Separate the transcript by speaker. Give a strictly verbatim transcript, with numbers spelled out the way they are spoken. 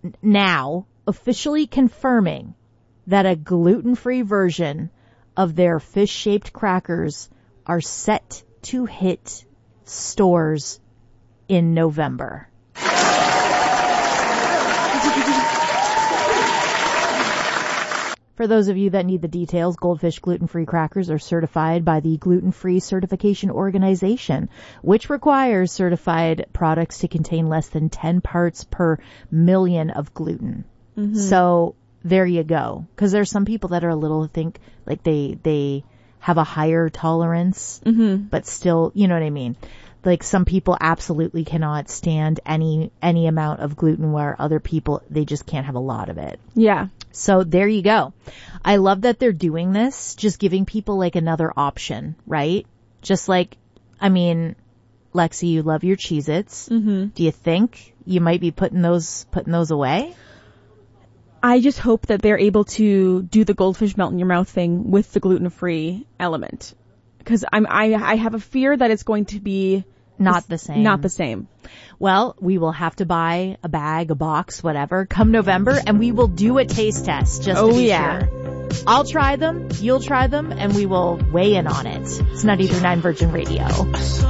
Speaker 1: n- now officially confirming that a gluten-free version of their fish-shaped crackers are set to hit stores in November. For those of you that need the details, Goldfish gluten-free crackers are certified by the Gluten-Free Certification Organization, which requires certified products to contain less than ten parts per million of gluten. Mm-hmm. So there you go. Because there's some people that are a little, think, like they, they have a higher tolerance, mm-hmm. but still, you know what I mean? Like some people absolutely cannot stand any, any amount of gluten, where other people, they just can't have a lot of it.
Speaker 2: Yeah.
Speaker 1: So there you go. I love that they're doing this, just giving people like another option, right? Just like, I mean, Lexi, you love your Cheez-Its. Mm-hmm. Do you think you might be putting those, putting those away?
Speaker 2: I just hope that they're able to do the goldfish melt in your mouth thing with the gluten-free element. Because I'm, I, I have a fear that it's going to be
Speaker 1: not the same.
Speaker 2: Not the same.
Speaker 1: Well, we will have to buy a bag, a box, whatever, come November, and we will do a taste test just
Speaker 2: oh,
Speaker 1: to be
Speaker 2: yeah.
Speaker 1: sure. I'll try them, you'll try them, and we will weigh in on it. It's ninety-three point nine Virgin Radio.